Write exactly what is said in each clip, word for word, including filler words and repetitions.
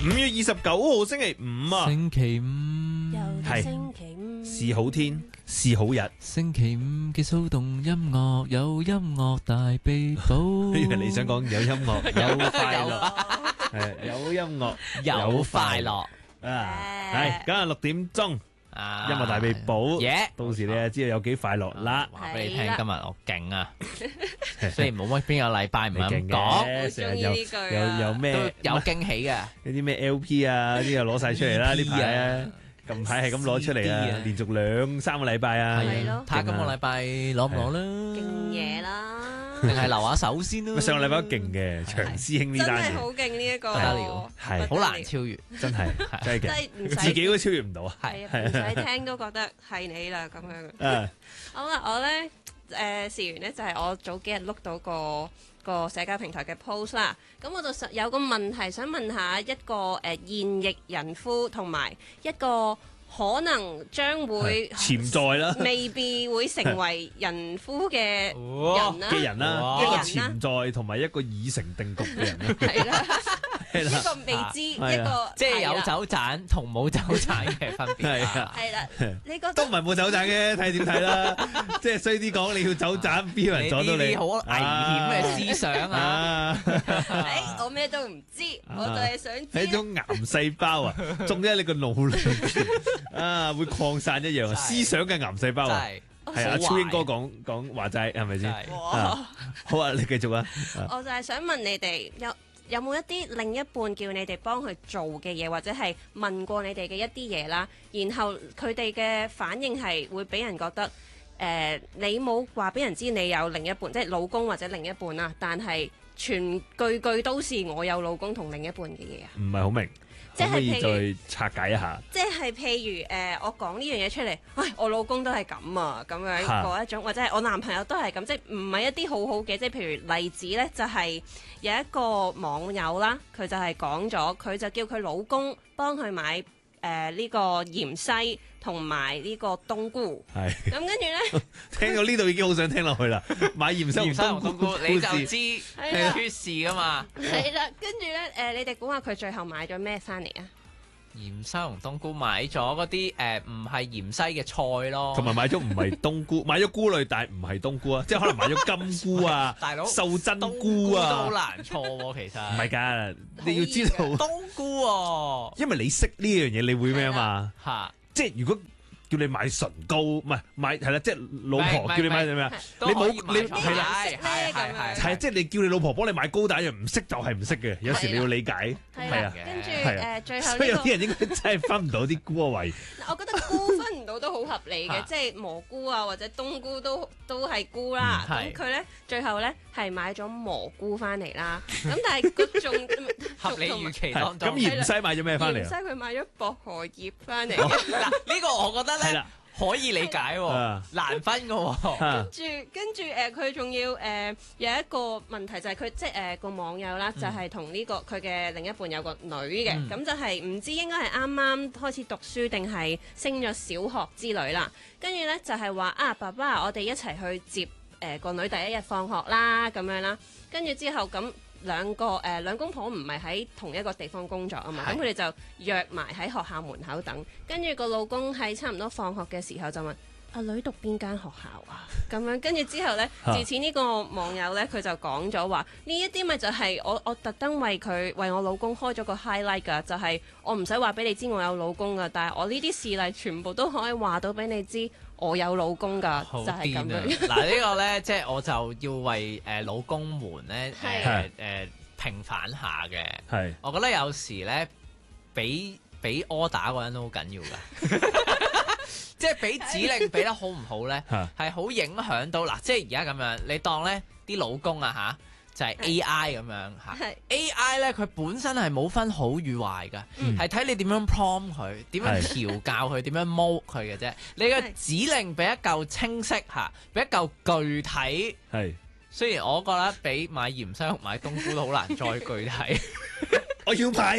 五月二十九號星期五啊， 星期五又係星期五， 是好天，是好日。 星期五嘅騷動音樂，有音樂大秘寶。 以為你想講有音樂有快樂，係有音樂有快樂啊！係今日六點鐘， 啊！ 音樂大秘寶， 耶！ 到時你就知道有幾快樂啦。 話俾你聽， 係啦今日我勁啊！雖然冇乜邊個禮拜唔你係咁勁講， 嘅，成日有好鍾意呢句啊有有都咩有驚喜嘅。 有啲咩 L P 啊，啲又攞晒出嚟啦，呢排啊，近排係咁攞出嚟 C D 啊啊， 連續兩三個禮拜啊， 係咯睇下今個禮拜攞唔攞啦？ 勁嘢啦， 定係留下手先啦？ 咁上個禮拜都勁嘅，長師兄呢單嘢真係好勁呢一個， 不得了係好難超越。 真係真係真勁， 係唔使自己都超越唔到啊！ 係啊，唔使聽都覺得係你啦咁樣。 啊， 好啦，我咧誒試完咧就係我早幾日碌到個個社交平台嘅 post 啦，咁我就想有個問題想問下一個誒、呃、現役人夫同埋一個可能將會潛在啦未必會成為人夫嘅人啦， 嘅人啦， 哇一個嘅人啦潛在同埋一個已成定局嘅人啦， 係啦， 係啦， 一個未知，一係啊個即係有係啦酒盞同冇酒盞嘅分別。 係啊係啦，你覺得都唔係冇走盞嘅，睇點睇啦，即係衰啲講，你要走盞，邊有人阻到你？ 呢啲好危險嘅思想啊！ 啊！ 誒，我咩都唔知，我就係想知係一種癌細胞啊，種咗喺你個腦裏邊啊，會擴散一樣啊， 真係思想嘅癌細胞啊， 真係係啊， 好超英哥壞講講話齋係咪先？ 真係哇啊好啊，你繼續啊， 我就係想問你哋有有冇一啲另一半叫你哋幫佢做嘅嘢，或者係問過你哋嘅一啲嘢啦，然後佢哋嘅反應係會俾人覺得誒、呃你冇話俾人知你有另一半，即係老公或者另一半啦，但係全句句都是我有老公同另一半嘅嘢啊！ 唔係好明， 即係可唔可以譬再拆解一下？ 即係譬如誒、呃我講呢樣嘢出嚟，唉，我老公都係咁啊，咁樣嚇嗰一種，或者係我男朋友都係咁，即係唔係一啲好好嘅，即係譬如例子呢，就係、有一個網友啦，佢就係講咗，佢就叫佢老公幫佢買誒呢、個芫茜同埋呢個冬菇， 係咁跟住呢， 聽到呢度已經好想聽落去啦，買芫茜芫茜同冬菇你就故事知係啊出事噶嘛？ 係啦，跟住呢，誒、你哋估下佢最後買咗咩翻嚟啊？ 芫茜同冬菇買咗嗰啲誒唔係芫茜嘅菜咯， 同埋買咗唔係冬菇，買咗菇類，但係唔係冬菇啊，即係可能買咗金菇啊、 大佬秀珍冬菇都好啊， 難錯喎，其實唔係㗎，你要知道， 冬菇喎因為你識呢樣嘢，你會咩啊嘛？ 嚇， 即係如果叫你買唇膏，唔係買係啦，即係老婆叫你買咩啊？ 都你冇你可以買錯係啦係係係係係即係你叫你老婆幫你買高達一樣，唔識就係唔識嘅，有時你要理解， 係啦係啊， 跟住係啊誒最後所以有呢、個。 啲人應該真係分唔到啲菇嘅位。 我覺得菇分唔到都好合理嘅，即係蘑菇啊或者冬菇都都係菇啦。 嗯係咁佢咧最後咧係買咗蘑菇翻嚟啦。咁但係個重合理預期係當中。 咁芫茜買咗咩翻嚟啊？ 芫茜佢買咗薄荷葉翻嚟。 嗱呢個我覺得咧係啦， 可以理解喎啊， 難分嘅喎。 啊跟住跟住誒，佢、仲要誒、呃有一個問題就係佢即係誒個網友啦，就係同呢個佢嘅另一半有個女嘅，咁、 嗯就係唔知應該係啱啱開始讀書定係升咗小學之類啦。跟住咧就係話啊，爸爸，我哋一齊去接誒、呃、個女第一日放學啦，咁樣啦。跟住之後咁。兩個誒、呃、兩公婆唔係喺同一個地方工作啊嘛，咁佢哋就約埋喺學校門口等，跟住個老公喺差唔多放學嘅時候就問：阿女讀邊間學校啊？咁樣跟住之後呢， 啊自此呢個網友呢，佢就講咗話：呢一啲咪就係我我特登為佢為我老公開咗個 highlight 㗎，就係、我唔使話俾你知我有老公㗎，但係我呢啲事例全部都可以話到俾你知。我有老公㗎， 好就係咁癲啊！ 樣。 嗱呢個咧，即係我就要為誒老公們咧誒係誒平反下嘅。 係我覺得有時咧，俾俾 order 嗰人都好緊要㗎，即係俾指令俾得好唔好咧， 嚇係好影響到嗱。即係而家咁樣，你當咧啲老公啊嚇。就係 A I 咁樣嚇係 ，A I 咧佢本身係冇分好與壞㗎， 嗯係睇你點樣 prompt 佢，點樣係調教佢，點樣 mold 佢嘅啫。你嘅指令俾一嚿清晰嚇，俾一嚿具體。 係， 雖然我覺得比買芫茜同買冬菇都好難再具體。 我要買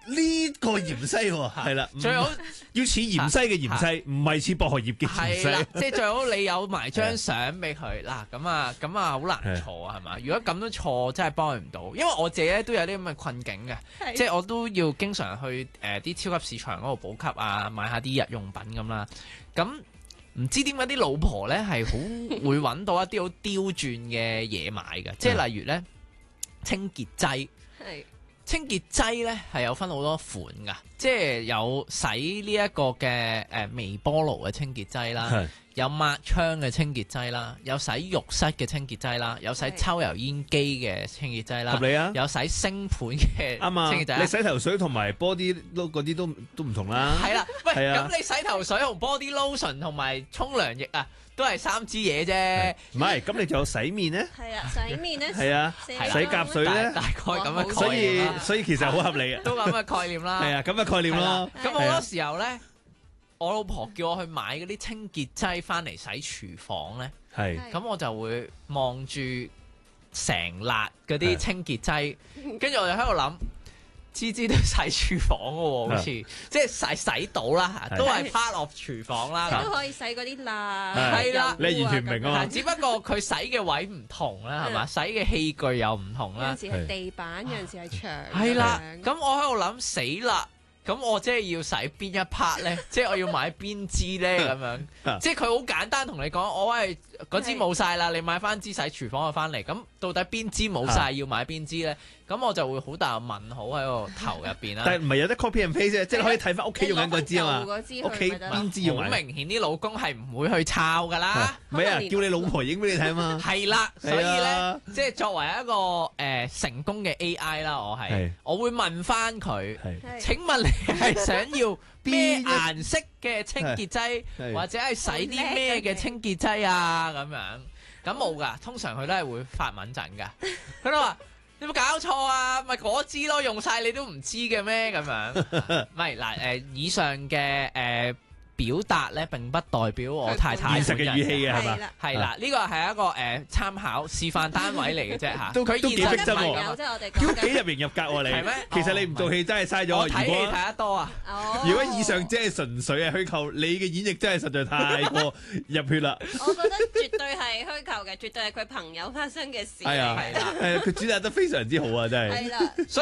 呢個芫荽喎，係啦， 最好要似芫荽嘅芫荽，唔係似薄荷葉嘅芫係啦荽。， 即係最好你有埋張相俾佢嗱，咁啊咁啊好難錯啊，係嘛？如果咁都錯，真係幫佢唔到，因為我自己咧都有啲咁嘅困境嘅， 係即係我都要經常去誒啲超級市場嗰度補給啊，買下啲日用品咁啦。咁唔知點解啲老婆咧係好會揾到一啲好刁鑽嘅嘢買嘅，即係例如咧清潔劑。 係清潔劑咧係有分好多款噶，即係有洗呢一個嘅誒微波爐嘅清潔劑啦， 係有抹窗嘅清潔劑啦，有洗浴室嘅清潔劑啦，有洗抽油煙機嘅清潔劑啦， 合理啊， 有洗星盤嘅啱啊！ 清潔劑啦。 你洗頭水同埋 body 嗰啲都都唔同啦。 係啦，喂， 係啊咁你洗頭水同 body lotion 同埋沖涼液啊，都係三支嘢啫。 唔係，咁你仲有洗面咧？ 係啊，洗面咧係啊， 四係啦洗甲水咧大大概咁嘅所以概念啦， 所以其實好合理啊。 都咁嘅概念啦。 係啊，咁嘅概念係啦咯。 咁好多時候咧，我老婆叫我去買嗰啲清潔劑翻嚟洗廚房咧， 係係咁我就會望住成辣嗰啲清潔劑，跟住我就喺度諗，支支都洗廚房嘅喎，好似即係洗洗到啦， 係都係 part of 廚房啦。 都可以洗嗰啲蠟， 係啦油污你完全唔明啊嘛但只不過佢洗嘅位唔同啦，係嘛？洗嘅器具又唔同啦有陣。時係地板，有陣時係牆。 係啦， 咁樣咁我喺度諗死啦，咁我即係要洗邊一 part 咧？即係我要買邊支咧？咁樣，即係佢好簡單同你講，我係嗰支冇晒啦，你買翻支洗廚房嘅翻嚟。咁到底邊支冇晒要買邊支咧？咁我就會好大個問號喺個頭入邊啦。 但係唔係有得 copy and paste 啫？即係你可以睇翻屋企用緊嗰支啊嘛。 嘛屋企邊支要好買？ 明顯啲老公係唔會去抄噶啦。 唔係啊，叫你老婆影俾你睇啊嘛。 係啦，所以咧係啊， 即係作為一個誒、呃成功嘅 A I 啦，我係係我會問翻佢。 係係請問你係想要咩邊一顏色嘅清潔劑， 係或者係洗啲咩嘅清潔劑啊？咁樣咁冇噶，通常佢都係會發敏陣噶。佢都話：你有冇搞錯啊？咪嗰支咯，用晒你都唔知嘅咩？咁樣唔係嗱誒，以上嘅誒。呃表達咧並不代表我太太現實嘅語氣嘅係嘛？ 係啦， 係啦，呢個係一個誒參考示範單位嚟嘅啫嚇。 都佢都幾逼真喎現實唔係咁有即係我哋都幾講緊。 入型入格喎你。 係咩其實你唔做戲真係嘥咗。 我睇戲如果睇得多啊。 哦如果以上只係純粹係虛構，你嘅演繹真係實在太過入血啦。 我覺得絕對係虛構嘅，絕對係佢朋友發生嘅事。 係啊係啦。 係啊，佢主打得非常之好啊，真係。 係啦。